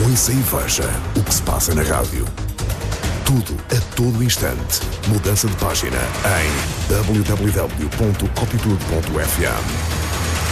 Ouça e veja o que se passa na rádio. Tudo a todo instante. Mudança de página em www.altitude.fm.